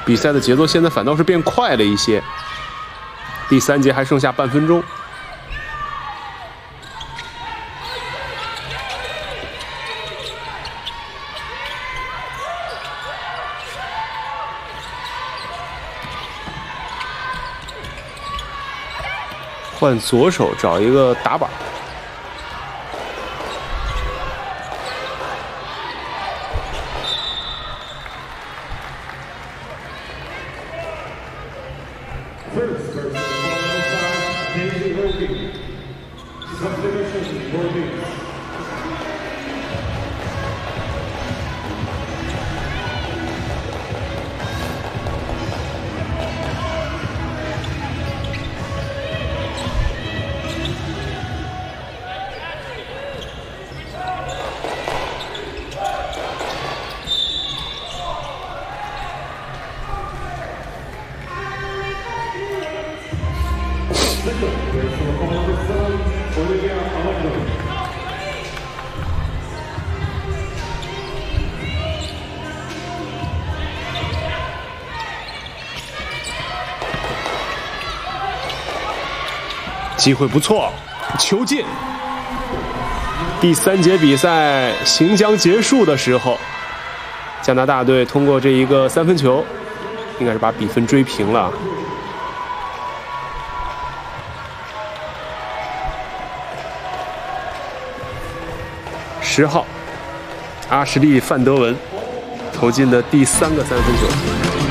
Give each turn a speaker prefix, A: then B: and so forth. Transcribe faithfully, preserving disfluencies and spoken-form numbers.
A: 比赛的节奏现在反倒是变快了一些。第三节还剩下半分钟。 换左手找一个打板。机会不错，球进。第三节比赛行将结束的时候，加拿大队通过这一个三分球，应该是把比分追平了。十号，阿什利·范德文投进的第三个三分球。